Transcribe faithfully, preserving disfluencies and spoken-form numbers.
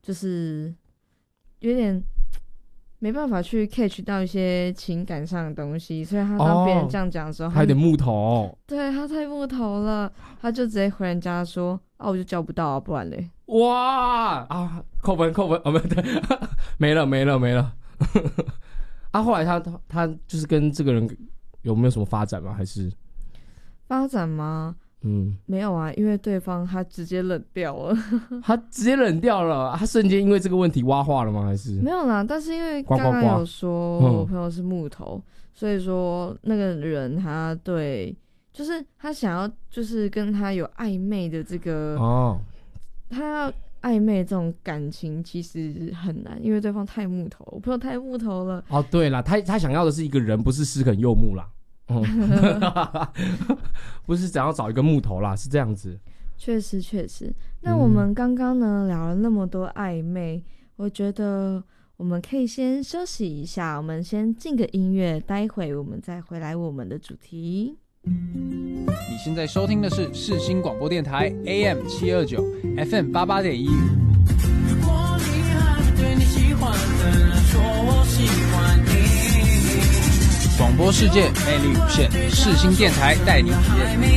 就是有点没办法去 catch 到一些情感上的东西，所以他当别人这样讲的时候， 哦、他有点木头， 对他太木头了，他就直接回人家说啊，我就交不到啊，不然嘞， 哇啊，扣分扣分啊，不对，没了没了没了。啊，后来他他他就是跟这个人有没有什么发展吗？还是发展吗？ 嗯， 没有啊，因为对方他直接冷掉了。 他直接冷掉了，他瞬间因为这个问题挖化了吗？还是没有啦，但是因为刚刚有说我朋友是木头，嗯、所以说那个人他对，就是他想要就是跟他有暧昧的这个哦，他要暧昧这种感情其实很难，因为对方太木头，我朋友太木头了。 哦，对啦，他他想要的是一个人，不是诗肯柚木啦。嗯、不是只要找一个木头啦，是这样子。 确实确实。那我们刚刚呢、嗯、聊了那么多暧昧，我觉得我们可以先休息一下，我们先进个音乐，待会我们再回来我们的主题。 你现在收听的是世新广播电台 A M 七二九 F M 八八点一。我你还对你喜欢的人说我喜欢你。广播世界魅力无限，世新电台带你体验。